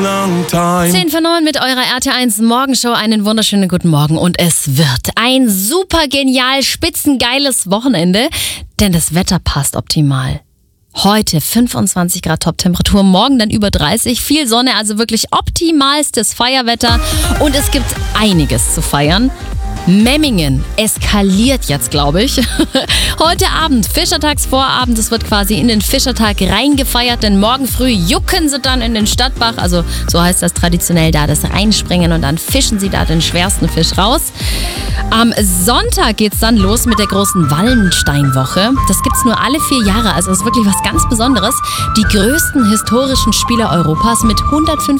10 vor 9 mit eurer RT1 Morgenshow. Einen wunderschönen guten Morgen und es wird ein super genial, spitzengeiles Wochenende, denn das Wetter passt optimal. Heute 25 Grad Top-Temperatur, morgen dann über 30, viel Sonne, also wirklich optimalstes Feierwetter und es gibt einiges zu feiern. Memmingen eskaliert jetzt, glaube ich. Heute Abend, Fischertagsvorabend, es wird quasi in den Fischertag reingefeiert, denn morgen früh jucken sie dann in den Stadtbach, also so heißt das traditionell da, das Reinspringen und dann fischen sie da den schwersten Fisch raus. Am Sonntag geht's dann los mit der großen Wallensteinwoche. Das gibt's nur alle 4 Jahre, also das ist wirklich was ganz Besonderes. Die größten historischen Spiele Europas mit 150